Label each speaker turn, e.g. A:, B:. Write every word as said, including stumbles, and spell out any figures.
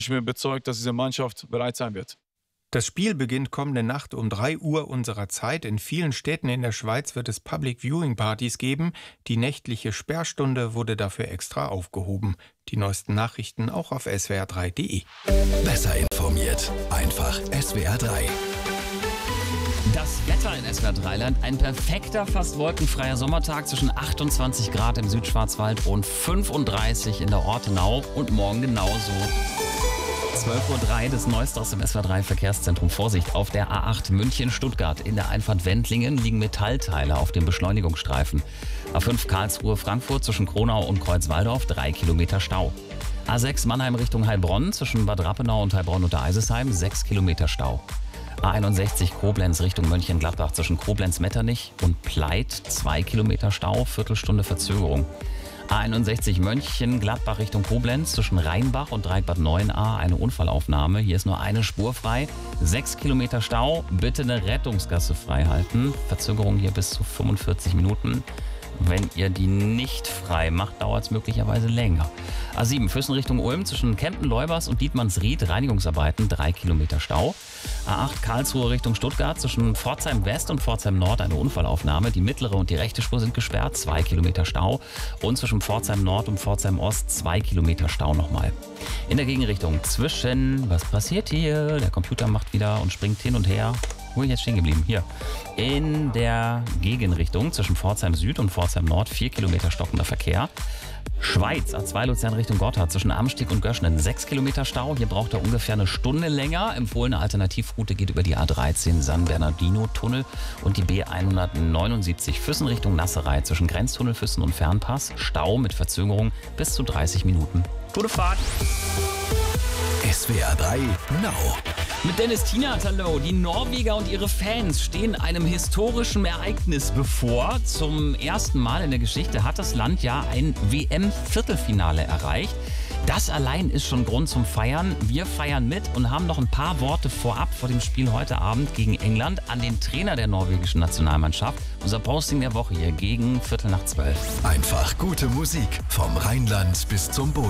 A: Ich bin überzeugt, dass diese Mannschaft bereit sein wird.
B: Das Spiel beginnt kommende Nacht um drei Uhr unserer Zeit. In vielen Städten in der Schweiz wird es Public Viewing Partys geben. Die nächtliche Sperrstunde wurde dafür extra aufgehoben. Die neuesten Nachrichten auch auf s w r drei punkt d e.
C: Besser informiert, einfach S W R drei.
D: Das Wetter in S W R drei Land. Ein perfekter, fast wolkenfreier Sommertag zwischen achtundzwanzig Grad im Südschwarzwald und fünfunddreißig in der Ortenau. Und morgen genauso. zwölf Uhr drei, das Neueste aus dem S W R drei Verkehrszentrum. Vorsicht, auf der A acht München-Stuttgart in der Einfahrt Wendlingen liegen Metallteile auf dem Beschleunigungsstreifen. A fünf Karlsruhe-Frankfurt zwischen Kronau und Kreuzwaldorf, drei Kilometer Stau. A sechs Mannheim Richtung Heilbronn zwischen Bad Rappenau und Heilbronn unter Eisesheim, sechs Kilometer Stau. A einundsechzig Koblenz Richtung Mönchengladbach zwischen Koblenz-Metternich und Pleit, zwei Kilometer Stau, Viertelstunde Verzögerung. A einundsechzig Mönchengladbach Richtung Koblenz zwischen Rheinbach und Dreieckbad neun a eine Unfallaufnahme. Hier ist nur eine Spur frei. Sechs Kilometer Stau. Bitte eine Rettungsgasse frei halten. Verzögerung hier bis zu fünfundvierzig Minuten. Wenn ihr die nicht frei macht, dauert es möglicherweise länger. A sieben Füssen Richtung Ulm zwischen Kempten-Leubers und Dietmannsried. Reinigungsarbeiten, drei Kilometer Stau. A acht Karlsruhe Richtung Stuttgart zwischen Pforzheim West und Pforzheim Nord eine Unfallaufnahme. Die mittlere und die rechte Spur sind gesperrt, zwei Kilometer Stau. Und zwischen Pforzheim Nord und Pforzheim Ost zwei Kilometer Stau nochmal. In der Gegenrichtung zwischen, was passiert hier? Der Computer macht wieder und springt hin und her. Wo bin ich jetzt stehen geblieben? Hier. In der Gegenrichtung zwischen Pforzheim Süd und Pforzheim Nord vier Kilometer stockender Verkehr. Schweiz, A zwei Luzern Richtung Gotthard zwischen Amstieg und Göschnen sechs Kilometer Stau. Hier braucht er ungefähr eine Stunde länger. Empfohlene Alternativroute geht über die A dreizehn San Bernardino-Tunnel und die B hundertneunundsiebzig Füssen Richtung Nasserei zwischen Grenztunnel Füssen und Fernpass. Stau mit Verzögerung bis zu dreißig Minuten. Gute Fahrt!
C: S W R drei Now.
D: Mit Dennis Tienert, hallo. Die Norweger und ihre Fans stehen einem historischen Ereignis bevor. Zum ersten Mal in der Geschichte hat das Land ja ein W M-Viertelfinale erreicht. Das allein ist schon Grund zum Feiern. Wir feiern mit und haben noch ein paar Worte vorab vor dem Spiel heute Abend gegen England an den Trainer der norwegischen Nationalmannschaft. Unser Posting der Woche hier gegen Viertel nach zwölf.
C: Einfach gute Musik vom Rheinland bis zum Bodensee.